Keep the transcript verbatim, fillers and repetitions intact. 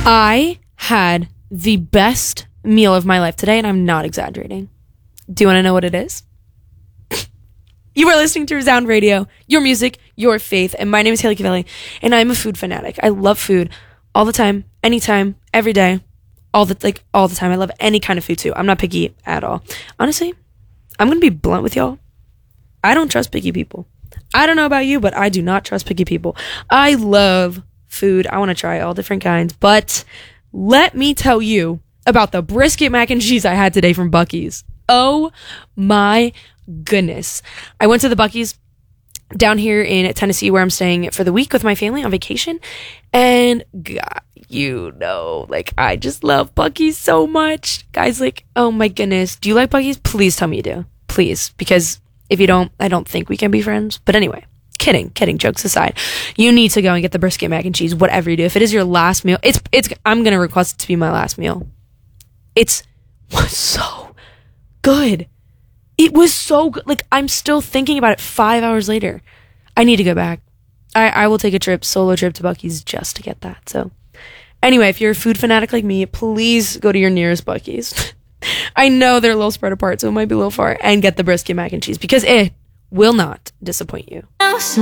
I had the best meal of my life today, and I'm not exaggerating. Do you want to know what it is? You are listening to Resound Radio, your music, your faith, and my name is Haley Cavelli, and I'm a food fanatic. I love food all the time, anytime, every day, all the like all the time. I love any kind of food too. I'm not picky at all. Honestly, I'm gonna be blunt with y'all. I don't trust picky people. I don't know about you, but I do not trust picky people. I love food. I want to try all different kinds, but let me tell you about the brisket mac and cheese I had today from Buc-ee's. Oh my goodness. I went to the Buc-ee's down here in Tennessee where I'm staying for the week with my family on vacation, and God, you know, like, I just love Buc-ee's so much. Guys, like, oh my goodness. Do you like Buc-ee's? Please tell me you do. Please, because if you don't, I don't think we can be friends. But anyway, kidding, kidding, jokes aside, you need to go and get the brisket mac and cheese, whatever you do. If it is your last meal, it's, it's, I'm going to request it to be my last meal. It's so good. It was so good. Like, I'm still thinking about it five hours later. I need to go back. I, I will take a trip, solo trip to Buc-ee's just to get that. So anyway, if you're a food fanatic like me, please go to your nearest Buc-ee's. I know they're a little spread apart, so it might be a little far, and get the brisket mac and cheese because it will not disappoint you.